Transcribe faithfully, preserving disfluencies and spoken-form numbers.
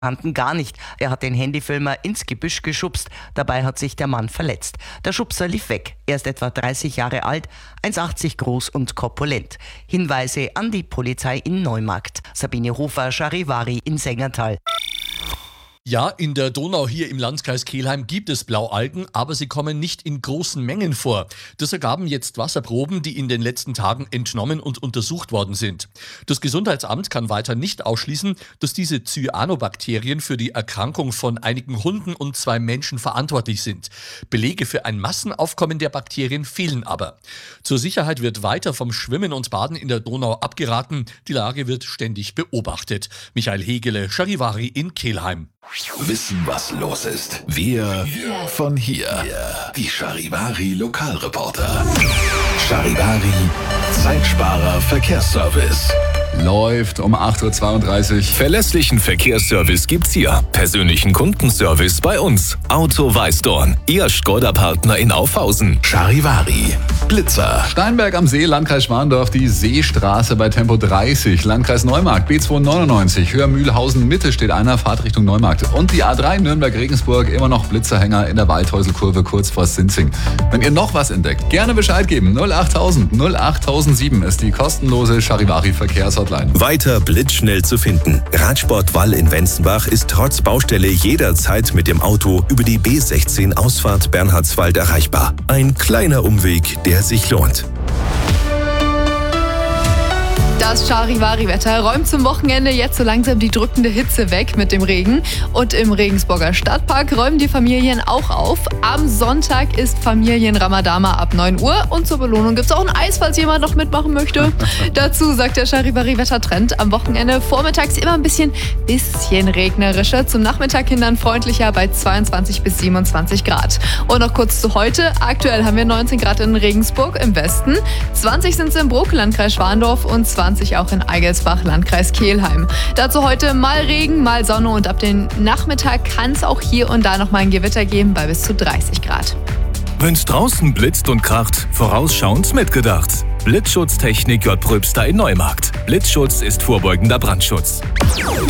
Fanden gar nicht. Er hat den Handyfilmer ins Gebüsch geschubst. Dabei hat sich der Mann verletzt. Der Schubser lief weg. Er ist etwa dreißig Jahre alt, eins Komma achtzig groß und korpulent. Hinweise an die Polizei in Neumarkt. Sabine Hofer, Charivari in Sengertal. Ja, in der Donau hier im Landkreis Kelheim gibt es Blaualgen, aber sie kommen nicht in großen Mengen vor. Das ergaben jetzt Wasserproben, die in den letzten Tagen entnommen und untersucht worden sind. Das Gesundheitsamt kann weiter nicht ausschließen, dass diese Cyanobakterien für die Erkrankung von einigen Hunden und zwei Menschen verantwortlich sind. Belege für ein Massenaufkommen der Bakterien fehlen aber. Zur Sicherheit wird weiter vom Schwimmen und Baden in der Donau abgeraten. Die Lage wird ständig beobachtet. Michael Hegele, Charivari in Kelheim. Wissen, was los ist. Wir von hier. Die Charivari Lokalreporter. Charivari Zeitsparer Verkehrsservice. Läuft um acht Uhr zweiunddreißig. Verlässlichen Verkehrsservice gibt's hier. Persönlichen Kundenservice bei uns. Auto Weißdorn. Ihr Skoda-Partner in Aufhausen. Charivari. Blitzer. Steinberg am See, Landkreis Schwandorf, die Seestraße bei Tempo dreißig. Landkreis Neumarkt, B zweihundertneunundneunzig. Hörmühlhausen Mitte steht einer, Fahrt Richtung Neumarkt. Und die A drei Nürnberg-Regensburg, immer noch Blitzerhänger in der Waldhäuselkurve kurz vor Sinzing. Wenn ihr noch was entdeckt, gerne Bescheid geben. null achttausend null achttausendsieben ist die kostenlose Charivari Verkehrshotline. Weiter blitzschnell zu finden. Radsport Wall in Wenzenbach ist trotz Baustelle jederzeit mit dem Auto über die B sechzehn Ausfahrt Bernhardswald erreichbar. Ein kleiner Umweg, der sich lohnt. Das Charivari-Wetter räumt zum Wochenende jetzt so langsam die drückende Hitze weg mit dem Regen. Und im Regensburger Stadtpark räumen die Familien auch auf. Am Sonntag ist Familien-Ramadama ab neun Uhr. Und zur Belohnung gibt es auch ein Eis, falls jemand noch mitmachen möchte. Dazu sagt der Charivari-Wettertrend am Wochenende vormittags immer ein bisschen, bisschen regnerischer. Zum Nachmittag hin dann freundlicher bei zweiundzwanzig bis siebenundzwanzig Grad. Und noch kurz zu heute. Aktuell haben wir neunzehn Grad in Regensburg im Westen. zwanzig sind es im Bruck, Landkreis Schwandorf und zwanzig auch in Eigelsbach, Landkreis Kelheim. Dazu heute mal Regen, mal Sonne und ab dem Nachmittag kann es auch hier und da noch mal ein Gewitter geben bei bis zu dreißig Grad. Wenn's draußen blitzt und kracht, vorausschauend mitgedacht. Blitzschutztechnik J. Pröbster in Neumarkt. Blitzschutz ist vorbeugender Brandschutz.